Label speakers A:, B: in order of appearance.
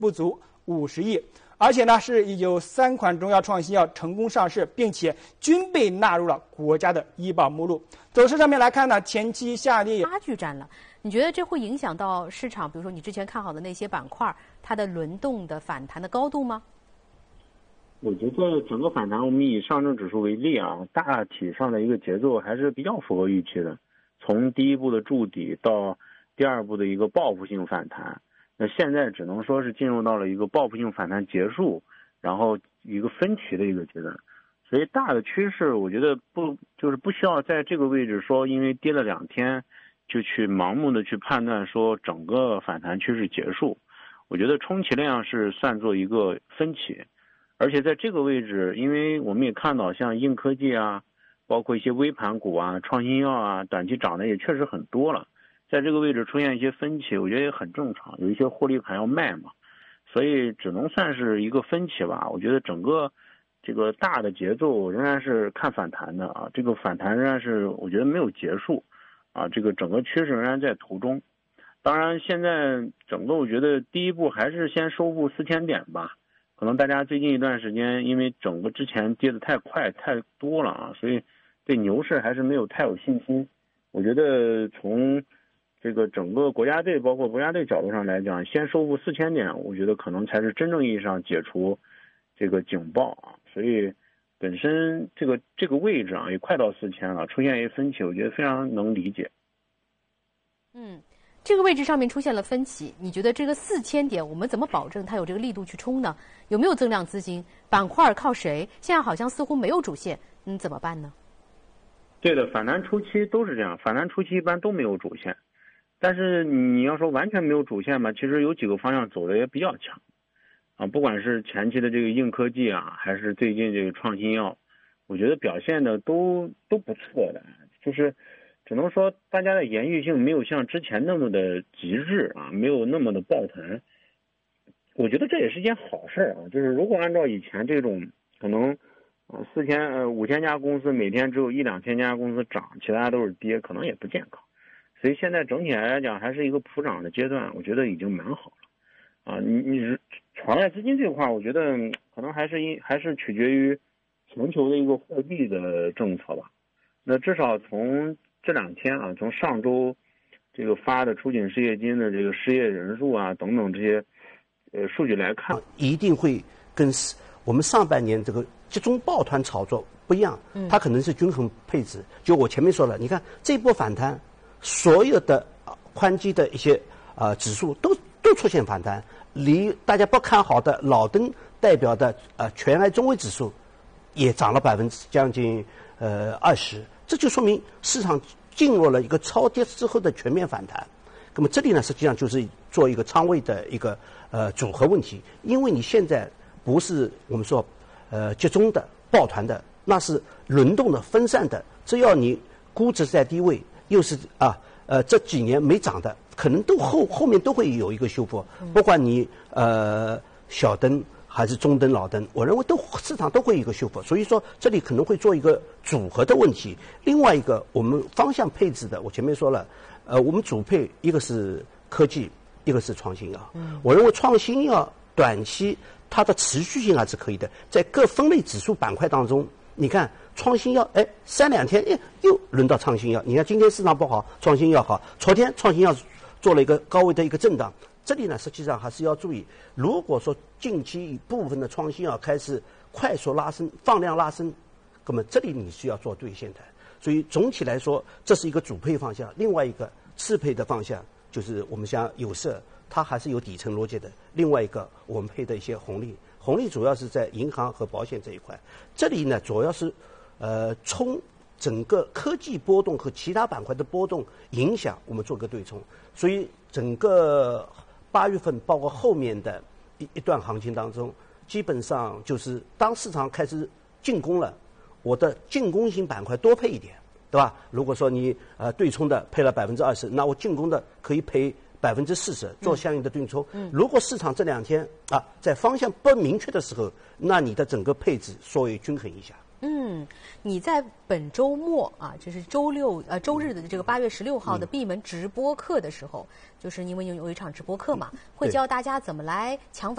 A: 不足50亿。而且呢，是已有3款中药创新药成功上市，并且均被纳入了国家的医保目录。走势上面来看呢，前期下跌
B: 差距占了。你觉得这会影响到市场？比如说你之前看好的那些板块，它的轮动的反弹的高度吗？
C: 我觉得整个反弹，我们以上证指数为例啊，大体上的一个节奏还是比较符合预期的。从第一步的筑底到第二步的一个报复性反弹。那现在只能说是进入到了一个报复性反弹结束，然后一个分歧的一个阶段，所以大的趋势我觉得不需要在这个位置说因为跌了2天就去盲目的去判断说整个反弹趋势结束。我觉得充其量是算作一个分歧，而且在这个位置，因为我们也看到像硬科技啊，包括一些微盘股啊、创新药啊，短期涨的也确实很多了。在这个位置出现一些分歧，我觉得也很正常，有一些获利盘要卖嘛，所以只能算是一个分歧吧。我觉得整个这个大的节奏仍然是看反弹的啊，这个反弹仍然是我觉得没有结束啊，这个整个趋势仍然在途中。当然现在整个我觉得第一步还是先收复4000点吧，可能大家最近一段时间因为整个之前跌得太快太多了啊，所以对牛市还是没有太有信心。我觉得从这个整个国家队包括国家队角度上来讲，先收复4000点，我觉得可能才是真正意义上解除这个警报啊。所以本身这个位置啊也快到4000了，出现一些分歧，我觉得非常能理解。
B: 这个位置上面出现了分歧，你觉得这个4000点我们怎么保证它有这个力度去冲呢？有没有增量资金？板块靠谁？现在好像似乎没有主线，怎么办呢？
C: 对的，反弹初期都是这样，反弹初期一般都没有主线。但是你要说完全没有主线吧，其实有几个方向走的也比较强啊，不管是前期的这个硬科技啊，还是最近这个创新药，我觉得表现的都不错的，就是只能说大家的延续性没有像之前那么的极致啊，没有那么的抱团。我觉得这也是一件好事啊，就是如果按照以前这种可能5000家公司每天只有1-2千家公司涨，其他都是跌，可能也不健康。所以现在整体来讲还是一个普涨的阶段，我觉得已经蛮好了啊。你场外资金这块，我觉得可能还是取决于全球的一个货币的政策吧。那至少从这2天啊，从上周这个发的出警失业金的这个失业人数啊等等这些数据来看，
D: 一定会跟我们上半年这个集中抱团炒作不一样，它可能是均衡配置。就我前面说了，你看这波反弹，所有的宽基的一些指数都出现反弹，离大家不看好的老登代表的全 I 中微指数也涨了将近20%，这就说明市场进入了一个超跌之后的全面反弹。那么这里呢，实际上就是做一个仓位的一个组合问题，因为你现在不是我们说集中的抱团的，那是轮动的分散的，只要你估值在低位，又是这几年没涨的，可能都后面都会有一个修复，不管你小灯还是中灯老灯，我认为市场都会有一个修复，所以说这里可能会做一个组合的问题。另外一个我们方向配置的，我前面说了，我们主配一个是科技，一个是创新药。我认为创新药短期它的持续性还是可以的，在各分类指数板块当中，你看创新药3-2天又轮到创新药，你看今天市场不好，创新药好，昨天创新药做了一个高位的一个震荡。这里呢，实际上还是要注意，如果说近期一部分的创新药开始快速拉升、放量拉升，那么这里你是要做对线的。所以总体来说，这是一个主配方向。另外一个次配的方向，就是我们像有色，它还是有底层逻辑的。另外一个，我们配的一些红利主要是在银行和保险这一块。这里呢，主要是冲整个科技波动和其他板块的波动影响，我们做个对冲。所以整个8月份包括后面的一段行情当中，基本上就是当市场开始进攻了，我的进攻型板块多配一点，对吧？如果说你对冲的配了20%，那我进攻的可以赔40%，做相应的对冲。如果市场这2天在方向不明确的时候，那你的整个配置稍微均衡一下。
B: 你在本周末啊，就是周日的这个8月16号的闭门直播课的时候，就是因为有一场直播课嘛，会教大家怎么来抢反